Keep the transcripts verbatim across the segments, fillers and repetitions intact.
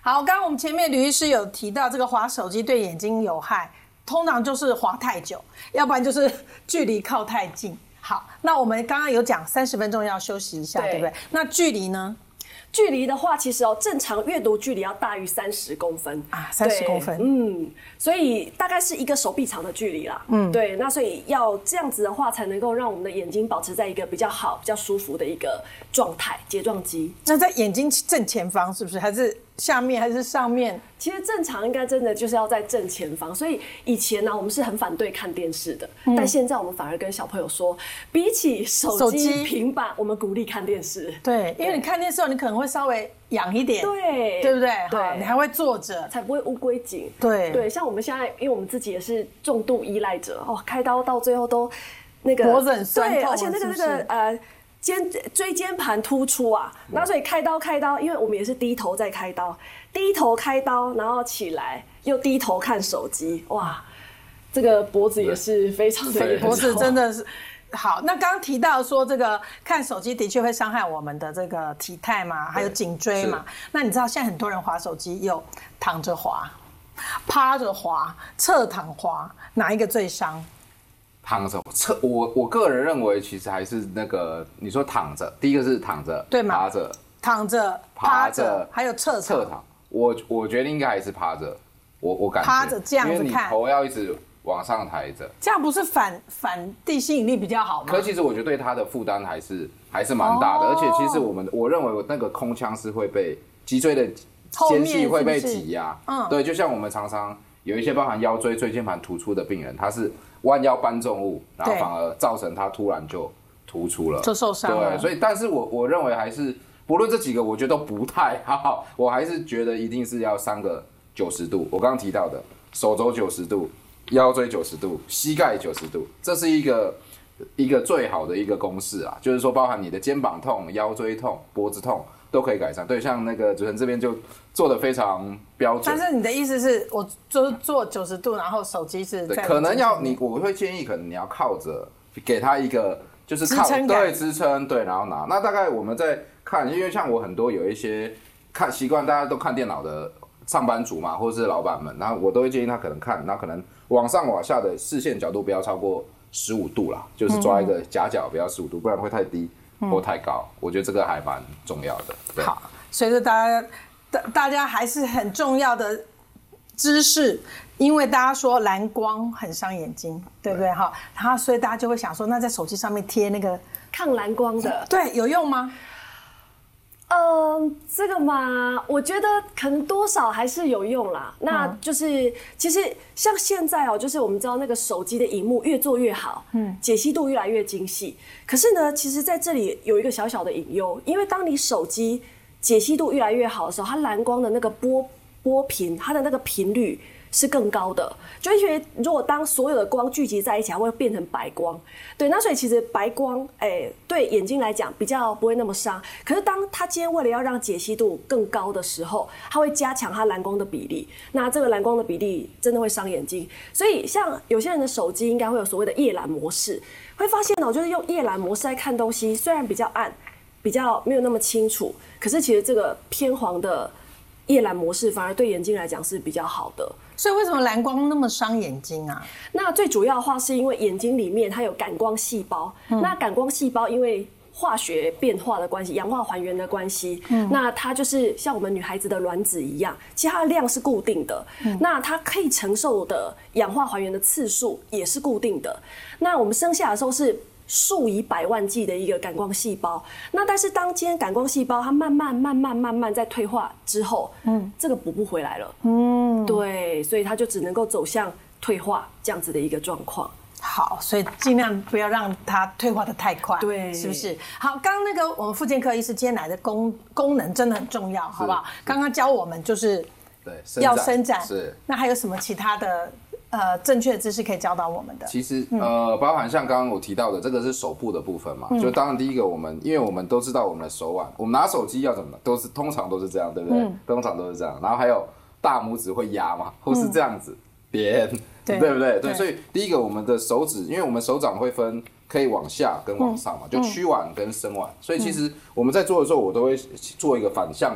好，刚刚我们前面吕医师有提到，这个滑手机对眼睛有害，通常就是滑太久，要不然就是距离靠太近。好，那我们刚刚有讲三十分钟要休息一下， 对, 对不对？那距离呢？ 距离的话，其实哦，正常阅读距离要大于三十公分啊，三十公分， 嗯，所以大概是一个手臂长的距离啦，嗯，对，那所以要这样子的话，才能够让我们的眼睛保持在一个比较好、比较舒服的一个状态，睫状肌。 那在眼睛正前方是不是？还是下面？还是上面？ 其实正常应该真的就是要在正前方，所以以前呢、啊，我们是很反对看电视的，嗯、但现在我们反而跟小朋友说，比起手机、平板，我们鼓励看电视。 对，因为你看电视后，你可能会稍微仰一点， 对， 对不对？ 对， 你还会坐着， 才不会乌龟颈。 对对，像我们现在，因为我们自己也是重度依赖者哦，开刀到最后都那个脖子很酸痛， 对，而且那个那个呃。肩椎间盘突出啊，那所以开刀开刀，因为我们也是低头在开刀，低头开刀，然后起来又低头看手机，哇，这个脖子也是非常的严重， 脖子真的是好。那刚刚提到说这个看手机的确会伤害我们的这个体态嘛，还有颈椎嘛。那你知道现在很多人滑手机有躺着滑、趴着滑、侧躺滑，哪一个最伤？ 躺着侧，我我个人认为其实还是那个你说躺着，第一个是躺着， 对吗？ 趴着， 躺着，趴着，还有侧躺。 侧躺，我我觉得应该还是趴着，我我感觉趴着这样子看， 因为你头要一直往上抬着， 这样不是反反地吸引力比较好吗？ 可其实我觉得对它的负担还是还是蛮大的，哦、而且其实我们我认为那个空腔是会被脊椎的间隙会被挤压，嗯，对，就像我们常常有一些包含腰椎椎间盘突出的病人，他是弯腰搬重物，然后反而造成他突然就突出了， 就受伤了。 对，所以但是我我认为还是不论这几个，我觉得都不太好。我还是觉得一定是要三个九十度。我刚刚提到的手肘九十度、腰椎九十度、膝盖九十度，这是一个一个最好的一个公式啊。就是说，包含你的肩膀痛、腰椎痛、脖子痛都可以改善。对，像那个主持人这边就做得非常标准。 但是你的意思是我就是做九十度，然后手机是在可能要你，我会建议可能你要靠着，给他一个就是靠支撑对支撑对，然后拿。那大概我们在看，因为像我很多有一些看习惯，大家都看电脑的上班族嘛，或者是老板们，然后我都会建议他可能看，然后可能往上往下的视线角度不要超过十五度啦，就是抓一个夹角不要十五度，不然会太低或太高。我觉得这个还蛮重要的。对好，随着大家大大家还是很重要的知识，因为大家说蓝光很伤眼睛，对不对哈？然后所以大家就会想说，那在手机上面贴那个抗蓝光的， 对，有用吗？ 嗯，这个嘛，我觉得可能多少还是有用啦。那就是，其实像现在哦，就是我们知道那个手机的萤幕越做越好，嗯，解析度越来越精细。可是呢，其实在这里有一个小小的隐忧，因为当你手机解析度越来越好的时候，它蓝光的那个波波频，它的那个频率是更高的，就因为如果当所有的光聚集在一起，它会变成白光。对，那所以其实白光，哎、欸，对眼睛来讲比较不会那么伤。可是当它今天为了要让解析度更高的时候，它会加强它蓝光的比例。那这个蓝光的比例真的会伤眼睛。所以像有些人的手机应该会有所谓的夜蓝模式，会发现哦，就是用夜蓝模式来看东西，虽然比较暗，比较没有那么清楚，可是其实这个偏黄的夜蓝模式反而对眼睛来讲是比较好的。 所以为什么蓝光那么伤眼睛啊？ 那最主要的话是因为眼睛里面它有感光细胞，嗯、那感光细胞因为化学变化的关系、氧化还原的关系，嗯、那它就是像我们女孩子的卵子一样，其实它的量是固定的，嗯、那它可以承受的氧化还原的次数也是固定的。那我们生下的时候是数以百万计的一个感光细胞，那但是当今天感光细胞它慢慢慢慢慢慢在退化之后，嗯，这个补不回来了，嗯，对，所以它就只能够走向退化这样子的一个状况。 好，所以尽量不要让它退化的太快， 对， 是不是？好，刚刚那个我们复健科医师今天来的功功能真的很重要，好不好？刚刚教我们就是对要伸展， 是， 那还有什么其他的？呃，正确的知识可以教导我们的。 其实，呃，包含像刚刚我提到的，这个是手部的部分嘛。嗯、就当然第一个，我们因为我们都知道我们的手腕，我们拿手机要怎么，都是通常都是这样，对不对？嗯、通常都是这样。然后还有大拇指会压嘛，或是这样子扁，嗯、对, 对不对？对，所以第一个，我们的手指，因为我们手掌会分可以往下跟往上嘛，嗯、就屈腕跟伸腕。所以其实我们在做的时候，我都会做一个反向的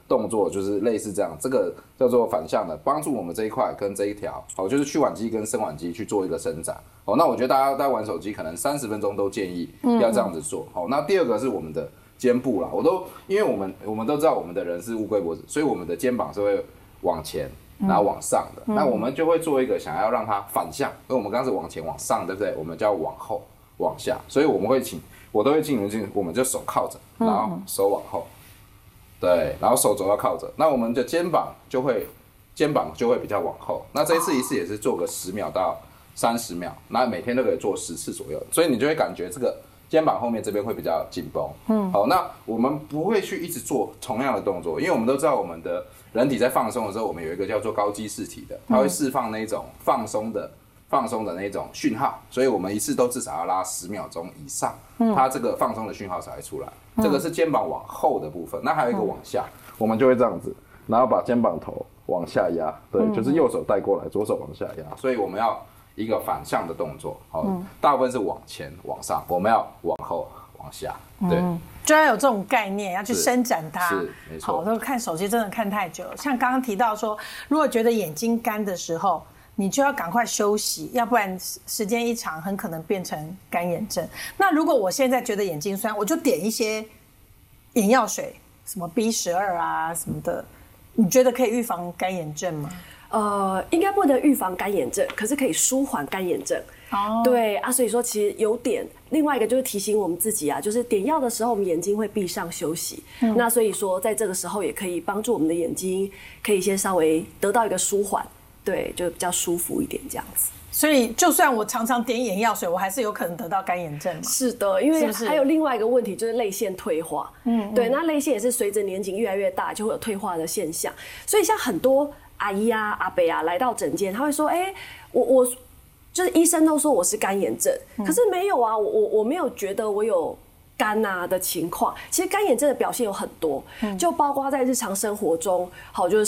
动作就是类似这样，这个叫做反向的，帮助我们这一块跟这一条，哦，就是屈腕肌跟伸腕肌去做一个伸展。哦，那我觉得大家在玩手机可能三十分钟都建议要这样子做。好，那第二个是我们的肩部啦，我都因为我们我们都知道我们的人是乌龟脖子，所以我们的肩膀是会往前然后往上的，那我们就会做一个想要让它反向，因为我们刚刚是往前往上，对不对？我们就要往后往下，所以我们会请我都会进入进，我们就手靠着，然后手往后。对，然后手肘要靠着，那我们的肩膀就会肩膀就会比较往后。那这一次一次也是做个十秒到三十秒，那每天都可以做十次左右，所以你就会感觉这个肩膀后面这边会比较紧绷。嗯，好，那我们不会去一直做同样的动作，因为我们都知道我们的人体在放松的时候，我们有一个叫做高基释体的，它会释放那种放松的。放松的那种讯号，所以我们一次都至少要拉十秒钟以上，嗯、它这个放松的讯号才会出来。嗯、这个是肩膀往后的部分，那还有一个往下，嗯、我们就会这样子，然后把肩膀头往下压，对，嗯、就是右手带过来，左手往下压，所以我们要一个反向的动作，好，嗯、大部分是往前往上，我们要往后往下，对。嗯就要有这种概念，要去伸展它。 是，没错。 好，都看手机真的看太久了。像刚刚提到说，如果觉得眼睛干的时候，你就要赶快休息，要不然时间一长，很可能变成干眼症。那如果我现在觉得眼睛酸，我就点一些眼药水，什么 B 十二 啊什么的，你觉得可以预防干眼症吗？ 呃，应该不能预防干眼症，可是可以舒缓干眼症。哦，对啊，所以说其实有点，另外一个就是提醒我们自己啊，就是点药的时候，我们眼睛会闭上休息。嗯，那所以说在这个时候也可以帮助我们的眼睛，可以先稍微得到一个舒缓。对，就比较舒服一点这样子。 所以，就算我常常点眼药水，我还是有可能得到干眼症嘛？ 是的，因为还有另外一个问题就是泪腺退化。嗯，对，那泪腺也是随着年纪越来越大，就会有退化的现象。所以，像很多阿姨啊、阿伯啊来到诊间，他会说：“哎、欸，我我就是医生都说我是干眼症，嗯、可是没有啊，我我我没有觉得我有。”干啊的情况，其实干眼症的表现有很多，嗯、就包括在日常生活中，好就是。